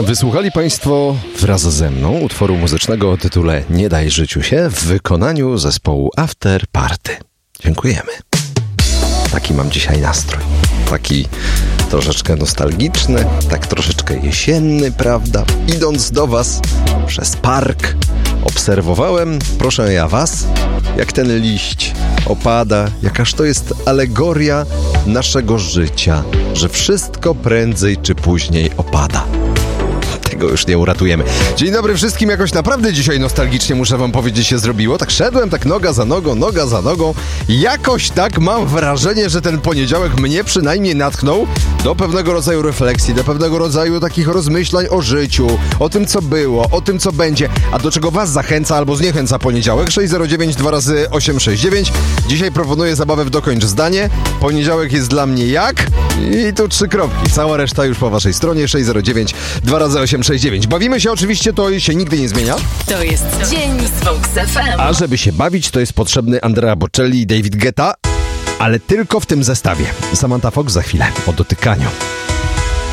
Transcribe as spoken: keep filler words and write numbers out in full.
Wysłuchali Państwo wraz ze mną utworu muzycznego o tytule Nie daj życiu się w wykonaniu zespołu After Party. Dziękujemy. Taki mam dzisiaj nastrój. Taki troszeczkę nostalgiczny, tak troszeczkę jesienny, prawda? Idąc do Was przez park, obserwowałem, proszę ja Was, jak ten liść opada, jakaż to jest alegoria naszego życia, że wszystko prędzej czy później opada. Tego już nie uratujemy. Dzień dobry wszystkim, jakoś naprawdę dzisiaj nostalgicznie, muszę wam powiedzieć, się zrobiło. Tak szedłem, tak noga za nogą, noga za nogą. Jakoś tak mam wrażenie, że ten poniedziałek mnie przynajmniej natchnął do pewnego rodzaju refleksji, do pewnego rodzaju takich rozmyślań o życiu, o tym, co było, o tym, co będzie, a do czego was zachęca albo zniechęca poniedziałek. sześć zero dziewięć dwa razy osiem sześć dziewięć. Dzisiaj proponuję zabawę w Dokończ zdanie. Poniedziałek jest dla mnie jak? I tu trzy kropki. Cała reszta już po waszej stronie. sześć zero dziewięć dwa razy osiem sześć dziewięć. Bawimy się oczywiście, to się nigdy nie zmienia. To jest Dzień z Vox F M. A żeby się bawić, to jest potrzebny Andrea Bocelli i David Guetta, ale tylko w tym zestawie. Samantha Fox za chwilę o dotykaniu.